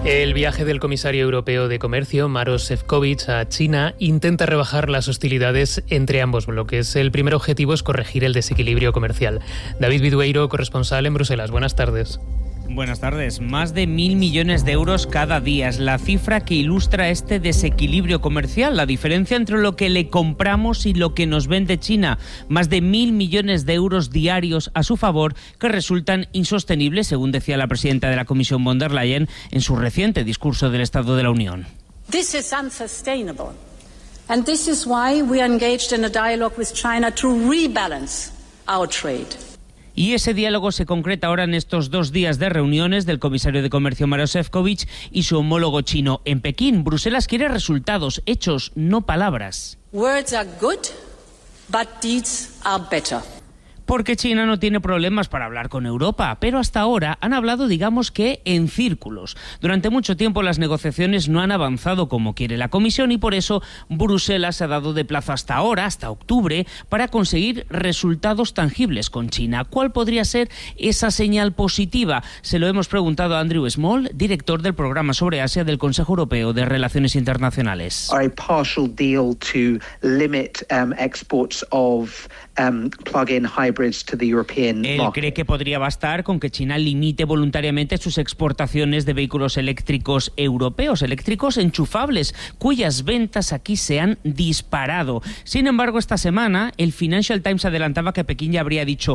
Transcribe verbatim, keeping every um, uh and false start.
El viaje del comisario europeo de Comercio, Maroš Šefčovič, a China intenta rebajar las hostilidades entre ambos bloques. El primer objetivo es corregir el desequilibrio comercial. David Vidueiro, corresponsal en Bruselas. Buenas tardes. Buenas tardes. Más de mil millones de euros cada día es la cifra que ilustra este desequilibrio comercial, la diferencia entre lo que le compramos y lo que nos vende China. Más de mil millones de euros diarios a su favor que resultan insostenibles, según decía la presidenta de la Comisión von der Leyen en su reciente discurso del Estado de la Unión. This is unsustainable. And this is why we are engaged in a dialogue with China to rebalance our trade. Y ese diálogo se concreta ahora en estos dos días de reuniones del comisario de Comercio Maroš Šefčovič y su homólogo chino en Pekín. Bruselas quiere resultados, hechos, no palabras. Words are good, but deeds are better. Porque China no tiene problemas para hablar con Europa, pero hasta ahora han hablado, digamos que, en círculos. Durante mucho tiempo las negociaciones no han avanzado como quiere la Comisión y por eso Bruselas se ha dado de plazo hasta ahora, hasta octubre, para conseguir resultados tangibles con China. ¿Cuál podría ser esa señal positiva? Se lo hemos preguntado a Andrew Small, director del programa sobre Asia del Consejo Europeo de Relaciones Internacionales. A partial deal to limit um, exports of um, plug-in hybrids. Él cree que podría bastar con que China limite voluntariamente sus exportaciones de vehículos eléctricos europeos, eléctricos enchufables, cuyas ventas aquí se han disparado. Sin embargo, esta semana el Financial Times adelantaba que Pekín ya habría dicho